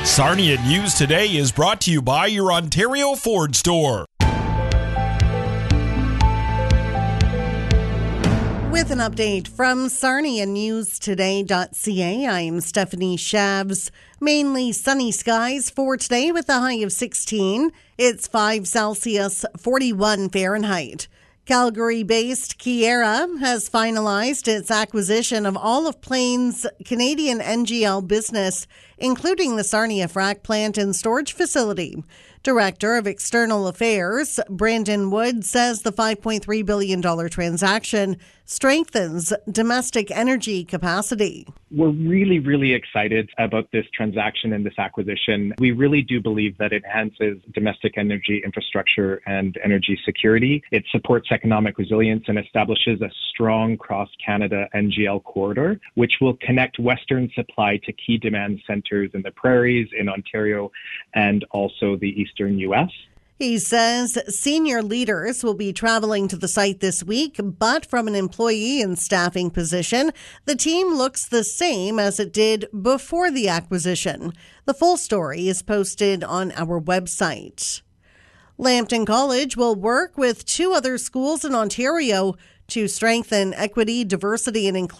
Sarnia News Today is brought to you by your Ontario Ford store. With an update from SarniaNewsToday.ca, I'm Stephanie Shabs. Mainly sunny skies for today with a high of 16. It's 5 Celsius, 41 Fahrenheit. Calgary-based Keyera has finalized its acquisition of all of Plains' Canadian NGL business, including the Sarnia frac plant and storage facility. Director of External Affairs, Brandon Wood, says the $5.3 billion transaction strengthens domestic energy capacity. We're really, really excited about this transaction and this acquisition. We really do believe that it enhances domestic energy infrastructure and energy security. It supports economic resilience and establishes a strong cross-Canada NGL corridor, which will connect Western supply to key demand centers in the prairies, in Ontario, and also the Eastern U.S. He says senior leaders will be traveling to the site this week, but from an employee and staffing position, the team looks the same as it did before the acquisition. The full story is posted on our website. Lambton College will work with 2 other schools in Ontario to strengthen equity, diversity, and inclusion